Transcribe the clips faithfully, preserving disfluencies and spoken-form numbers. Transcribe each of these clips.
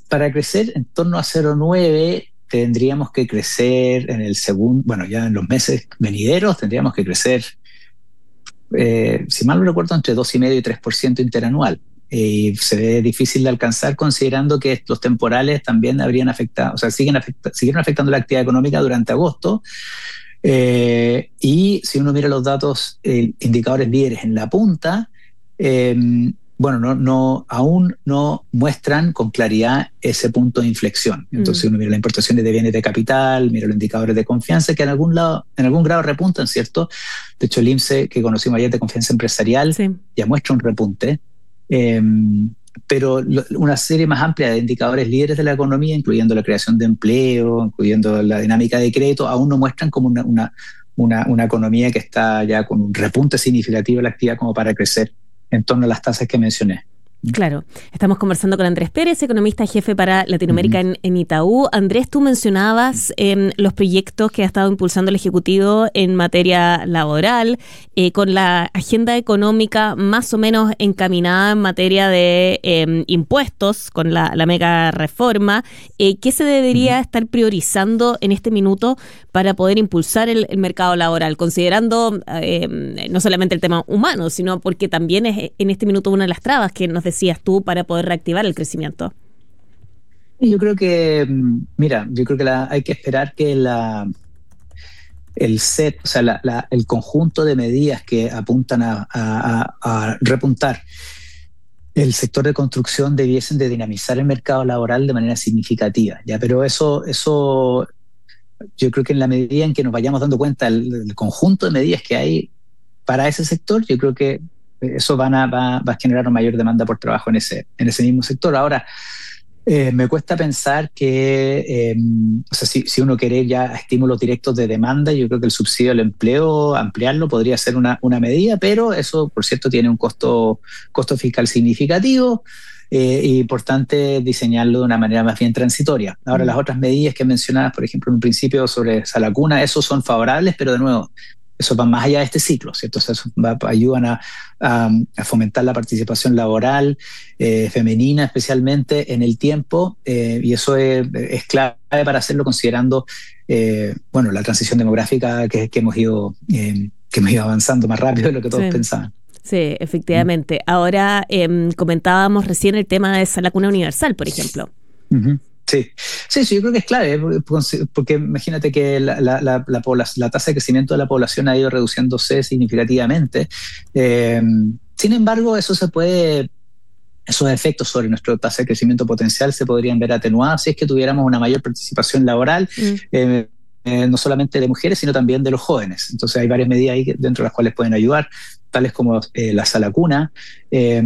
para crecer en torno a cero coma nueve tendríamos que crecer en el segundo, bueno, ya en los meses venideros tendríamos que crecer, eh, si mal no recuerdo, entre dos coma cinco y tres por ciento interanual. Y se ve difícil de alcanzar considerando que los temporales también habrían afectado, o sea, siguen afecta, siguieron afectando la actividad económica durante agosto. Eh, y si uno mira los datos, eh, indicadores líderes en la punta, eh, bueno, no, no, aún no muestran con claridad ese punto de inflexión. Entonces mm. uno mira las importaciones de bienes de capital, mira los indicadores de confianza que en algún lado, en algún grado repuntan, ¿cierto? De hecho, el I N S E E que conocimos ayer de confianza empresarial sí. ya muestra un repunte. Eh, pero una serie más amplia de indicadores líderes de la economía, incluyendo la creación de empleo, incluyendo la dinámica de crédito, aún no muestran como una, una, una, una economía que está ya con un repunte significativo de la actividad como para crecer en torno a las tasas que mencioné. Claro, estamos conversando con Andrés Pérez, economista jefe para Latinoamérica uh-huh. en, en Itaú. Andrés, tú mencionabas eh, los proyectos que ha estado impulsando el Ejecutivo en materia laboral, eh, con la agenda económica más o menos encaminada en materia de eh, impuestos, con la, la mega reforma. Eh, ¿Qué se debería uh-huh. estar priorizando en este minuto para poder impulsar el, el mercado laboral? Considerando eh, no solamente el tema humano, sino porque también es en este minuto una de las trabas que nos decías tú para poder reactivar el crecimiento. Yo creo que, mira, yo creo que la, hay que esperar que la, el set, o sea, la, la, el conjunto de medidas que apuntan a, a, a repuntar el sector de construcción debiesen de dinamizar el mercado laboral de manera significativa, ¿ya? Pero eso, eso, yo creo que en la medida en que nos vayamos dando cuenta del, del conjunto de medidas que hay para ese sector, yo creo que eso van a, va, va a generar una mayor demanda por trabajo en ese, en ese mismo sector. Ahora, eh, me cuesta pensar que, eh, o sea, si, si uno quiere ya estímulos directos de demanda, yo creo que el subsidio al empleo, ampliarlo, podría ser una, una medida, pero eso, por cierto, tiene un costo, costo fiscal significativo eh, y importante diseñarlo de una manera más bien transitoria. Ahora, mm. las otras medidas que mencionabas, por ejemplo, en un principio sobre Salacuna, esos son favorables, pero de nuevo, eso va más allá de este ciclo, ¿cierto? O sea, eso va, ayudan a, a, a fomentar la participación laboral eh, femenina, especialmente en el tiempo, eh, y eso es, es clave para hacerlo considerando eh, bueno, la transición demográfica que, que, hemos ido, eh, que hemos ido avanzando más rápido de lo que todos sí. pensaban. Sí, efectivamente. ¿Mm? Ahora eh, comentábamos recién el tema de esa Lacuna Universal, por ejemplo. Uh-huh. Sí. sí, sí, yo creo que es clave, porque, porque imagínate que la, la, la, la, la tasa de crecimiento de la población ha ido reduciéndose significativamente. Eh, sin embargo, eso se puede, esos efectos sobre nuestra tasa de crecimiento potencial se podrían ver atenuados si es que tuviéramos una mayor participación laboral, mm. eh, eh, no solamente de mujeres, sino también de los jóvenes. Entonces hay varias medidas ahí dentro de las cuales pueden ayudar, tales como eh, la Salacuna, eh,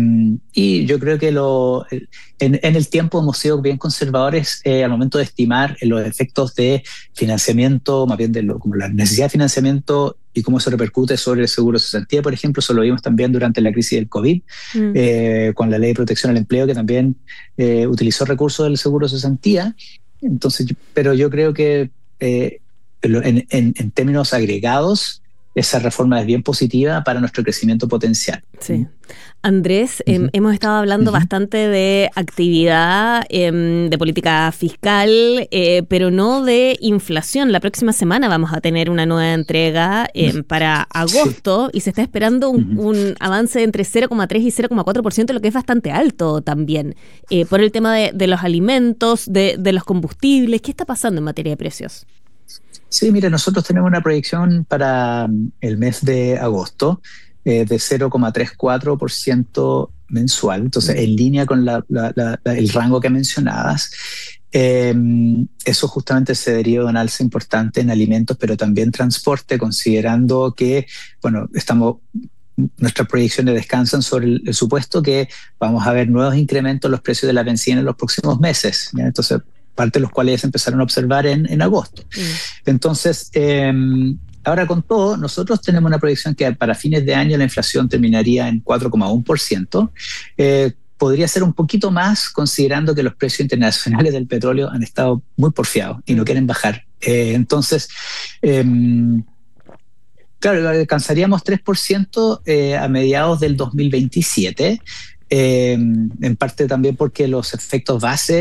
y yo creo que lo, en, en el tiempo hemos sido bien conservadores eh, al momento de estimar los efectos de financiamiento, más bien de lo, como la necesidad de financiamiento y cómo eso repercute sobre el seguro de cesantía, por ejemplo. Eso lo vimos también durante la crisis del COVID, mm. eh, con la ley de protección al empleo, que también eh, utilizó recursos del seguro de cesantía. Entonces, pero yo creo que eh, en, en, en términos agregados, esa reforma es bien positiva para nuestro crecimiento potencial. Sí. Andrés, uh-huh. eh, hemos estado hablando uh-huh. bastante de actividad, eh, de política fiscal, eh, pero no de inflación. La próxima semana vamos a tener una nueva entrega eh, para agosto sí. y se está esperando un, uh-huh. un avance de entre cero coma tres y cero coma cuatro por ciento, lo que es bastante alto también, eh, por el tema de, de los alimentos, de, de los combustibles. ¿Qué está pasando en materia de precios? Sí, mire, nosotros tenemos una proyección para el mes de agosto eh, de cero coma treinta y cuatro por ciento mensual, entonces en línea con la, la, la, el rango que mencionabas. Eh, eso justamente se deriva de un alza importante en alimentos, pero también transporte, considerando que, bueno, estamos... nuestras proyecciones descansan sobre el, el supuesto que vamos a ver nuevos incrementos en los precios de la benzina en los próximos meses, ¿ya? Entonces, parte de los cuales ya se empezaron a observar en, en agosto. Mm. Entonces, eh, ahora con todo, nosotros tenemos una proyección que para fines de año la inflación terminaría en cuatro coma uno por ciento. Eh, podría ser un poquito más, considerando que los precios internacionales del petróleo han estado muy porfiados y no quieren bajar. Eh, entonces, eh, claro, alcanzaríamos tres por ciento eh, a mediados del dos mil veintisiete, eh, en parte también porque los efectos base